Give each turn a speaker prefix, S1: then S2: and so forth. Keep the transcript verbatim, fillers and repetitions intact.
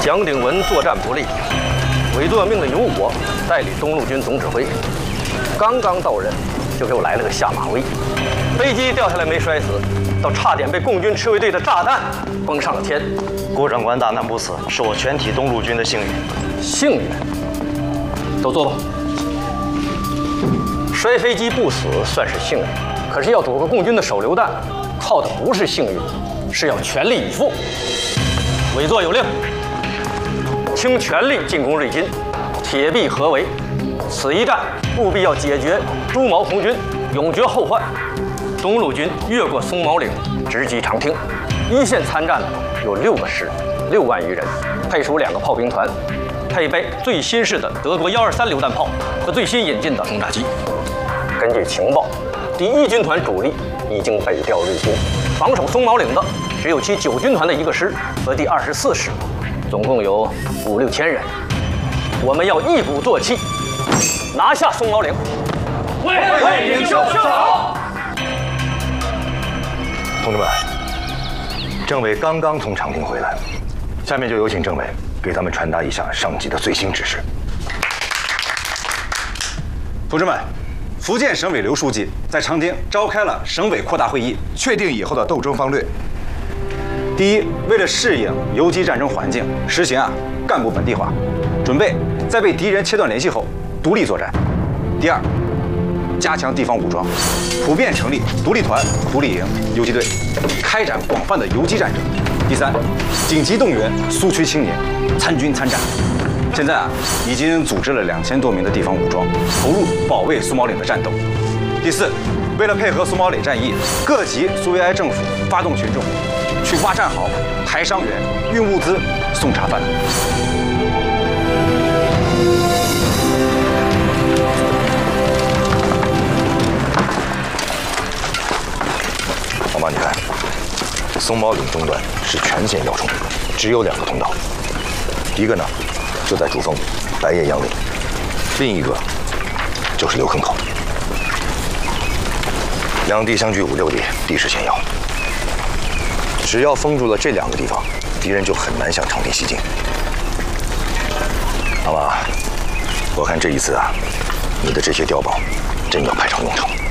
S1: 蒋鼎文作战不利，委座命令由我代理东路军总指挥。刚刚到任，就给我来了个下马威，飞机掉下来没摔死，倒差点被共军赤卫队的炸弹崩上了天。
S2: 郭长官大难不死，是我全体东路军的幸运。
S1: 幸运？都坐吧。摔飞机不死算是幸运，可是要躲过共军的手榴弹，靠的不是幸运，是要全力以赴。委座有令，倾全力进攻瑞金，铁壁合围。此一战务必要解决朱毛红军，永绝后患。东路军越过松毛岭，直击长汀。一线参战的有六个师，六万余人，配属两个炮兵团，配备最新式的德国幺二三榴弹炮和最新引进的轰炸机。根据情报，第一军团主力已经北调瑞金，防守松毛岭的只有其九军团的一个师和第二十四师，总共有五六千人。我们要一鼓作气，拿下松毛岭。
S3: 为为领袖效劳。
S2: 同志们，政委刚刚从长汀回来，下面就有请政委给咱们传达一下上级的最新指示。
S4: 同志们，福建省委刘书记在长汀召开了省委扩大会议，确定以后的斗争方略。第一，为了适应游击战争环境，实行啊干部本地化，准备在被敌人切断联系后独立作战。第二，加强地方武装，普遍成立独立团、独立营、游击队，开展广泛的游击战争。第三，紧急动员苏区青年参军参战。现在啊，已经组织了两千多名的地方武装投入保卫苏毛岭的战斗。第四，为了配合苏毛岭战役，各级苏维埃政府发动群众去挖战壕、抬伤员、运物资、送茶饭。
S2: 老马，你看，松毛岭中段是全线要冲，只有两个通道，一个呢就在主峰白叶杨岭，另一个就是刘坑口，两地相距五六里，地势险要。只要封住了这两个地方，敌人就很难向长汀西进。老马，我看这一次啊，你的这些碉堡真要派上用场。